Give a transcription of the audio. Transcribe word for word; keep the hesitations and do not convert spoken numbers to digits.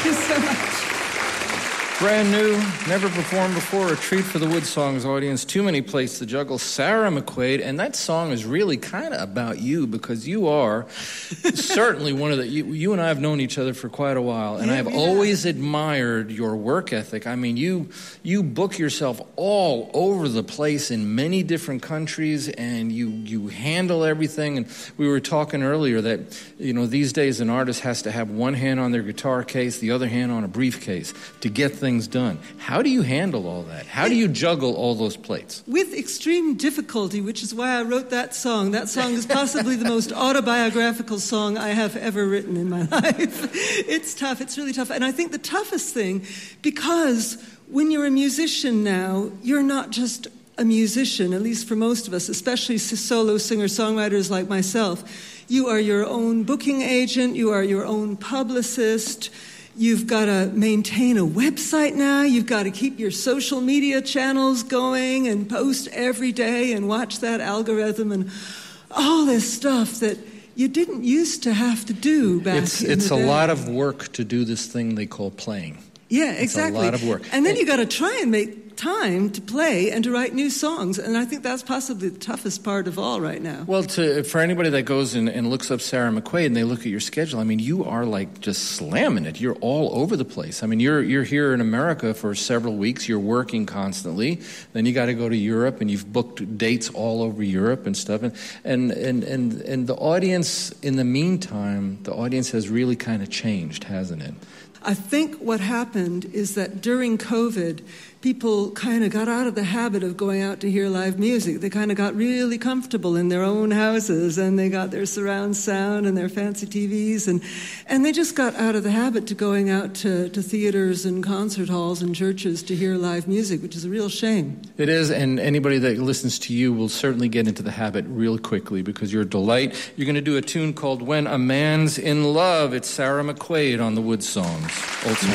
Thank you so much. Brand new, never performed before, a treat for the Wood Songs audience. Too many plates to juggle. Sarah McQuaid, and that song is really kind of about you because you are certainly one of the. You, you and I have known each other for quite a while, and yeah, I have yeah. always admired your work ethic. I mean, you you book yourself all over the place in many different countries, and you you handle everything. And we were talking earlier that you know these days an artist has to have one hand on their guitar case, the other hand on a briefcase to get things done. How do you handle all that? How do you juggle all those plates? With extreme difficulty, which is why I wrote that song. That song is possibly the most autobiographical song I have ever written in my life. It's tough. It's really tough. And I think the toughest thing, because when you're a musician now, you're not just a musician, at least for most of us, especially solo singer-songwriters like myself. You are your own booking agent. You are your own publicist. You've got to maintain a website now. You've got to keep your social media channels going and post every day and watch that algorithm and all this stuff that you didn't used to have to do back it's, in It's the a day. lot of work to do this thing they call playing. Yeah, exactly. It's a lot of work. And then you got to try and make time to play and to write new songs. And I think that's possibly the toughest part of all right now. Well, to, for anybody that goes and, and looks up Sarah McQuaid and they look at your schedule, I mean, you are like just slamming it. You're all over the place. I mean, you're you're here in America for several weeks. You're working constantly. Then you got to go to Europe, and you've booked dates all over Europe and stuff. And and and and, and the audience, in the meantime, the audience has really kind of changed, hasn't it? I think what happened is that during COVID, people kind of got out of the habit of going out to hear live music. They kind of got really comfortable in their own houses, and they got their surround sound and their fancy T Vs, and and they just got out of the habit to going out to, to theaters and concert halls and churches to hear live music, which is a real shame. It is, and anybody that listens to you will certainly get into the habit real quickly because you're a delight. You're going to do a tune called When a Man's in Love. It's Sarah McQuaid on the Wood Songs. Ultimately.